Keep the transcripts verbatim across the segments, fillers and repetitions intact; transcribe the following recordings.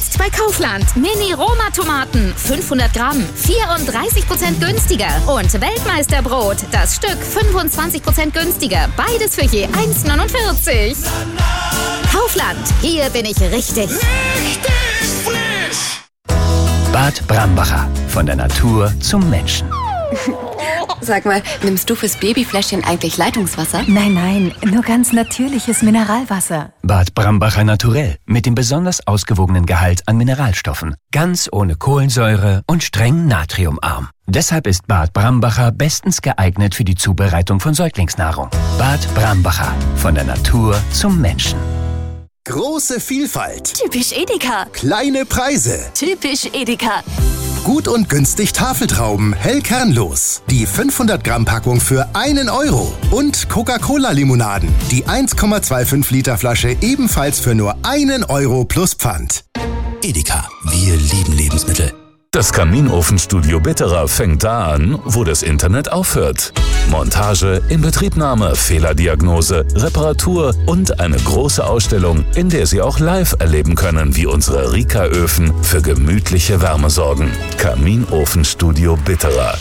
Jetzt bei Kaufland. Mini-Roma-Tomaten. fünfhundert Gramm. vierunddreißig Prozent günstiger. Und Weltmeisterbrot. Das Stück fünfundzwanzig Prozent günstiger. Beides für je eins Komma neunundvierzig. Kaufland. Hier bin ich richtig. Richtig frisch. Bad Brambacher. Von der Natur zum Menschen. Sag mal, nimmst du fürs Babyfläschchen eigentlich Leitungswasser? Nein, nein, nur ganz natürliches Mineralwasser. Bad Brambacher Naturell. Mit dem besonders ausgewogenen Gehalt an Mineralstoffen. Ganz ohne Kohlensäure und streng natriumarm. Deshalb ist Bad Brambacher bestens geeignet für die Zubereitung von Säuglingsnahrung. Bad Brambacher. Von der Natur zum Menschen. Große Vielfalt. Typisch Edeka. Kleine Preise. Typisch Edeka. Gut und günstig Tafeltrauben, hell kernlos. Die fünfhundert Gramm Packung für einen Euro. Und Coca-Cola-Limonaden. Die eins Komma fünfundzwanzig Liter Flasche ebenfalls für nur einen Euro plus Pfand. Edeka, wir lieben Lebensmittel. Das Kaminofenstudio Bitterer fängt da an, wo das Internet aufhört. Montage, Inbetriebnahme, Fehlerdiagnose, Reparatur und eine große Ausstellung, in der Sie auch live erleben können, wie unsere Rika-Öfen für gemütliche Wärme sorgen. Kaminofenstudio Bitterer.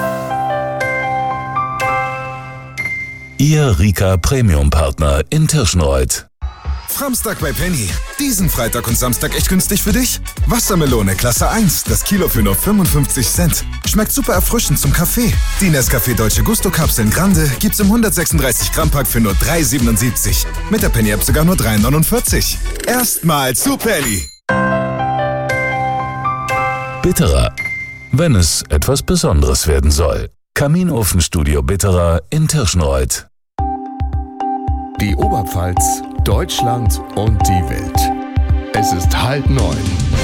Ihr Rika Premium-Partner in Tirschenreuth. Framstag bei Penny. Diesen Freitag und Samstag echt günstig für dich? Wassermelone Klasse eins, das Kilo für nur fünfundfünfzig Cent. Schmeckt super erfrischend zum Kaffee. Die Nescafé Dolce Gusto Kapseln Grande gibt's im hundertsechsunddreißig Gramm Pack für nur drei Euro siebenundsiebzig. Mit der Penny App sogar nur drei Euro neunundvierzig. Erstmal zu Penny. Bitterer. Wenn es etwas Besonderes werden soll. Kaminofenstudio Bitterer in Tirschenreuth. Die Oberpfalz, Deutschland und die Welt. Es ist halb neun.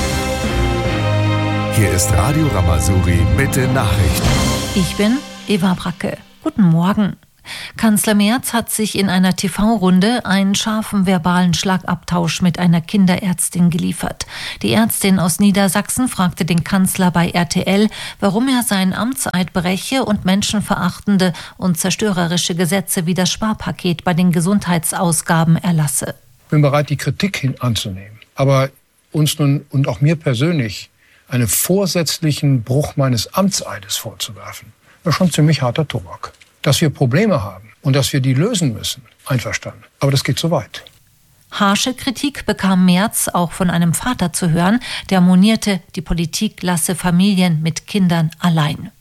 Hier ist Radio Ramazuri mit den Nachrichten. Ich bin Eva Bracke. Guten Morgen. Kanzler Merz hat sich in einer T V-Runde einen scharfen verbalen Schlagabtausch mit einer Kinderärztin geliefert. Die Ärztin aus Niedersachsen fragte den Kanzler bei R T L, warum er seinen Amtseid breche und menschenverachtende und zerstörerische Gesetze wie das Sparpaket bei den Gesundheitsausgaben erlasse. Ich bin bereit, die Kritik hin anzunehmen. Aber uns nun und auch mir persönlich einen vorsätzlichen Bruch meines Amtseides vorzuwerfen, ist schon ziemlich harter Tobak. Dass wir Probleme haben und dass wir die lösen müssen, einverstanden. Aber das geht zu weit. Harsche Kritik bekam Merz auch von einem Vater zu hören, der monierte, die Politik lasse Familien mit Kindern allein.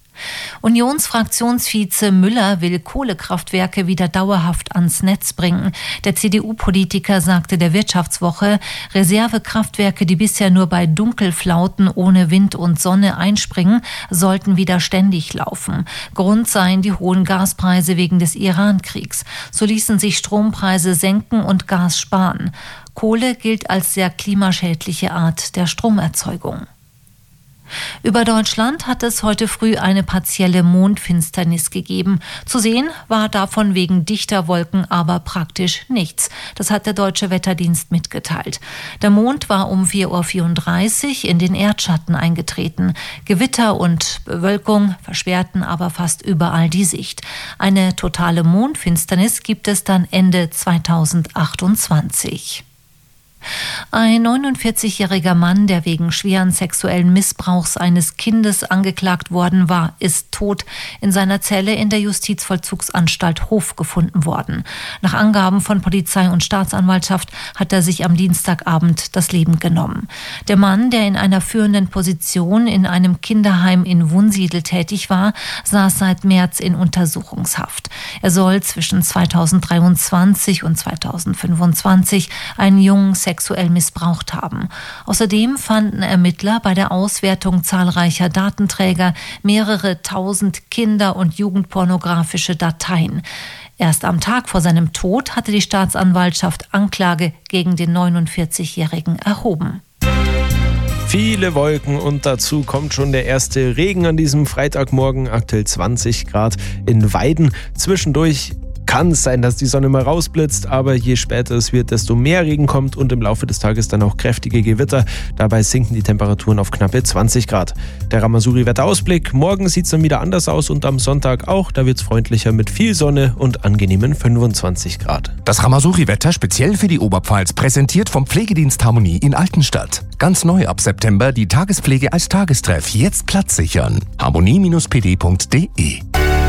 Unionsfraktionsvize Müller will Kohlekraftwerke wieder dauerhaft ans Netz bringen. Der C D U-Politiker sagte der Wirtschaftswoche, Reservekraftwerke, die bisher nur bei Dunkelflauten ohne Wind und Sonne einspringen, sollten wieder ständig laufen. Grund seien die hohen Gaspreise wegen des Iran-Kriegs. So ließen sich Strompreise senken und Gas sparen. Kohle gilt als sehr klimaschädliche Art der Stromerzeugung. Über Deutschland hat es heute früh eine partielle Mondfinsternis gegeben. Zu sehen war davon wegen dichter Wolken aber praktisch nichts. Das hat der Deutsche Wetterdienst mitgeteilt. Der Mond war um vier Uhr vierunddreißig in den Erdschatten eingetreten. Gewitter und Bewölkung versperrten aber fast überall die Sicht. Eine totale Mondfinsternis gibt es dann Ende zweitausendachtundzwanzig. Ein neunundvierzigjähriger Mann, der wegen schweren sexuellen Missbrauchs eines Kindes angeklagt worden war, ist tot in seiner Zelle in der Justizvollzugsanstalt Hof gefunden worden. Nach Angaben von Polizei und Staatsanwaltschaft hat er sich am Dienstagabend das Leben genommen. Der Mann, der in einer führenden Position in einem Kinderheim in Wunsiedel tätig war, saß seit März in Untersuchungshaft. Er soll zwischen zweitausenddreiundzwanzig und zweitausendfünfundzwanzig einen Jungen sexuell missbraucht haben. Außerdem fanden Ermittler bei der Auswertung zahlreicher Datenträger mehrere tausend kinder- und jugendpornografische Dateien. Erst am Tag vor seinem Tod hatte die Staatsanwaltschaft Anklage gegen den neunundvierzigjährigen erhoben. Viele Wolken und dazu kommt schon der erste Regen an diesem Freitagmorgen, aktuell zwanzig Grad in Weiden. Zwischendurch kann es sein, dass die Sonne mal rausblitzt, aber je später es wird, desto mehr Regen kommt und im Laufe des Tages dann auch kräftige Gewitter. Dabei sinken die Temperaturen auf knappe zwanzig Grad. Der Ramasuri-Wetterausblick: Morgen sieht es dann wieder anders aus und am Sonntag auch. Da wird es freundlicher mit viel Sonne und angenehmen fünfundzwanzig Grad. Das Ramasuri-Wetter speziell für die Oberpfalz, präsentiert vom Pflegedienst Harmonie in Altenstadt. Ganz neu ab September die Tagespflege als Tagestreff. Jetzt Platz sichern. harmonie Bindestrich p d Punkt d e.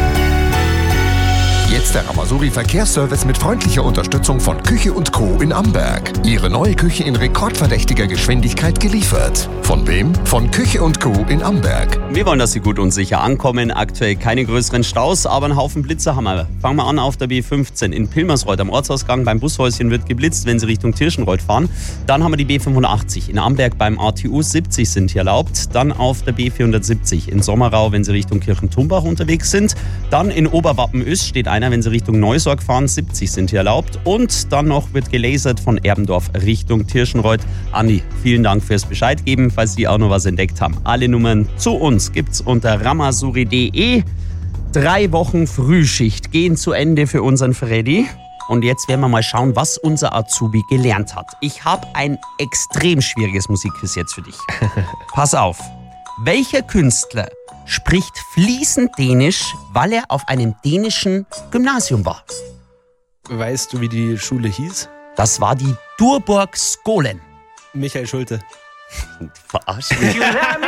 Jetzt der Ramasuri Verkehrsservice mit freundlicher Unterstützung von Küche und Co. in Amberg. Ihre neue Küche in rekordverdächtiger Geschwindigkeit geliefert. Von wem? Von Küche und Co. in Amberg. Wir wollen, dass Sie gut und sicher ankommen. Aktuell keine größeren Staus, aber einen Haufen Blitzer haben wir. Fangen wir an auf der B fünfzehn in Pilmersreuth. Am Ortsausgang beim Bushäuschen wird geblitzt, wenn Sie Richtung Tirschenreuth fahren. Dann haben wir die B fünfundachtzig in Amberg beim A T U. siebzig sind hier erlaubt. Dann auf der B vierhundertsiebzig in Sommerau, wenn Sie Richtung Kirchentumbach unterwegs sind. Dann in Oberwappenöst steht ein wenn Sie Richtung Neusorg fahren, siebzig sind hier erlaubt. Und dann noch wird gelasert von Erbendorf Richtung Tirschenreuth. Andi, vielen Dank fürs Bescheid geben, falls Sie auch noch was entdeckt haben. Alle Nummern zu uns gibt's unter ramasuri punkt de. Drei Wochen Frühschicht gehen zu Ende für unseren Freddy. Und jetzt werden wir mal schauen, was unser Azubi gelernt hat. Ich habe ein extrem schwieriges Musikquiz jetzt für dich. Pass auf. Welcher Künstler spricht fließend Dänisch, weil er auf einem dänischen Gymnasium war? Weißt du, wie die Schule hieß? Das war die Durborg Skolen. Michael Schulte. Verarsch mich.